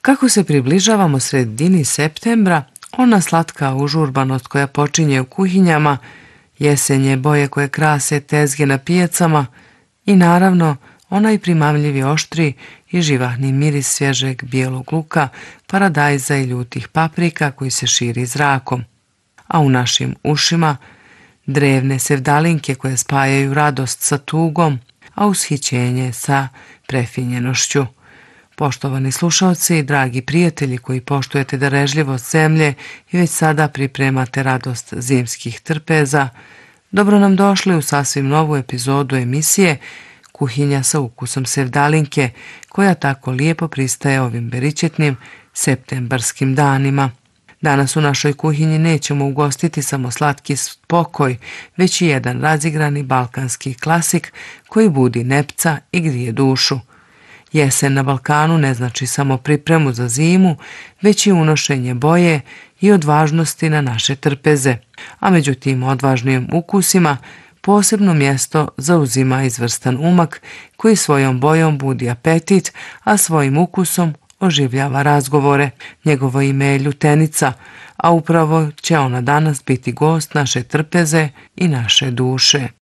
Kako se približavamo sredini septembra, ona slatka užurbanost koja počinje u kuhinjama, jesenje boje koje krase tezge na pijacama i naravno onaj primamljivi oštri i živahni miris svježeg bijelog luka, paradajza i ljutih paprika koji se širi zrakom. A u našim ušima drevne sevdalinke koje spajaju radost sa tugom, a ushićenje sa prefinjenošću. Poštovani slušalci, dragi prijatelji koji poštujete darežljivost zemlje i već sada pripremate radost zimskih trpeza, dobro nam došli u sasvim novu epizodu emisije Kuhinja sa ukusom sevdalinke, koja tako lijepo pristaje ovim beričetnim septembarskim danima. Danas u našoj kuhinji nećemo ugostiti samo slatki spokoj, već i jedan razigrani balkanski klasik koji budi nepca i grije dušu. Jesen na Balkanu ne znači samo pripremu za zimu, već i unošenje boje i odvažnosti na naše trpeze, a među tim odvažnim ukusima posebno mjesto zauzima izvrstan umak koji svojom bojom budi apetit, a svojim ukusom oživljava razgovore. Njegovo ime je ljutenica, a upravo će ona danas biti gost naše trpeze i naše duše.